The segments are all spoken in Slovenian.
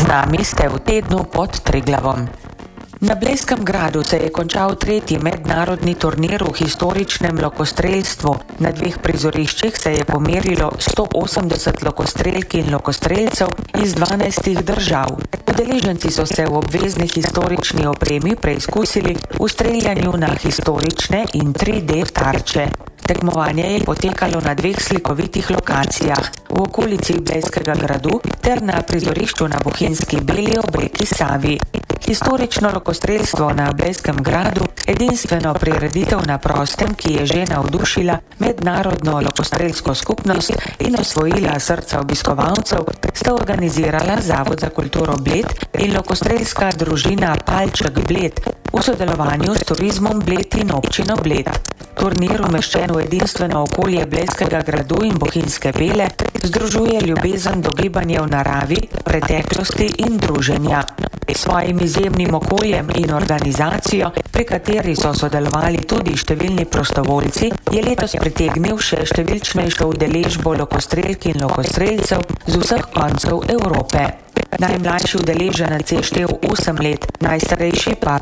nami ste v tednu pod Triglavom. Na Blejskem gradu se je končal 3. mednarodni turnir v historičnem lokostrelstvu. Na 2 prizoriščih se je pomerilo 180 lokostrelk in lokostrelcev iz 12 držav. Udeleženci so se v obvezni historični opremi preizkusili v streljanju na historične in 3D tarče. Tekmovanje je potekalo na 2 slikovitih lokacijah, v okolici Blejskega gradu ter na prizorišču na Bohinjski Beli ob reki Savi. Historično lokostrelstvo na Blejskem gradu, edinstveno prireditev na prostem, ki je že navdušila mednarodno lokostrelsko skupnost in osvojila srca obiskovalcev, sta organizirala Zavod za kulturo Bled in lokostrelska družina Palček Bled v sodelovanju s Turizmom Bled in občino Bled. Turnir, umeščen v edinstveno okolje Blejskega gradu in Bohinjske Bele, združuje ljubezen do gibanja v naravi, preteklosti in druženja. S svojim izjemnim okoljem in organizacijo, pri kateri so sodelovali tudi številni prostovoljci, je letos pritegnil še številčnejšo udeležbo lokostrelk in lokostrelcev z vseh koncev Evrope. Najmlajši udeleženec je štel 8 let, najstarejši pa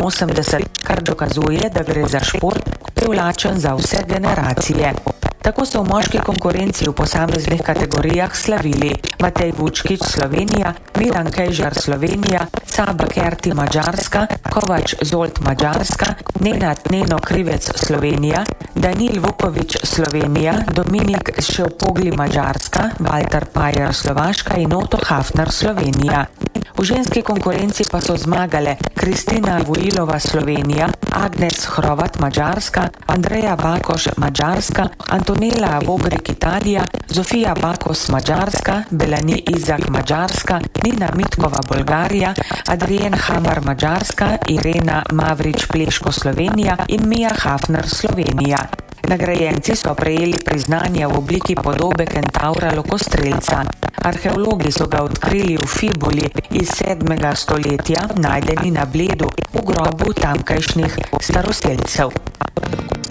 85, kar dokazuje, da gre za šport, privlačen za vse generacije. Tako so v moški konkurenci v posameznih kategorijah slavili Matej Vučkič Slovenija, Miran Kejžar Slovenija, Saba Kerti Mađarska, Kovač Zolt Mađarska, Nenad Neno Krivec Slovenija, Danil Vukovič Slovenija, Dominik Ševpogli Mađarska, Valter Pajer Slovaška in Oto Hafner Slovenija. V ženski konkurenci pa so zmagale Kristina Vujilova Slovenija, Agnes Hrovat Mađarska, Andreja Bakoš Mađarska, Antonela Vogrik Italija, Zofija Bakos Mađarska, Belani Izak Mađarska, Nina Mitkova Bolgarija, Adrien Hamar Mađarska, Irena Mavrič Pleško Slovenija in Mija Hafner Slovenija. Nagrajenci so prejeli priznanje v obliki podobe kentaura lokostrelca. Arheologi so ga odkrili v fibuli iz 7. stoletja, najdeni na Bledu v grobu tamkajšnjih staroselcev.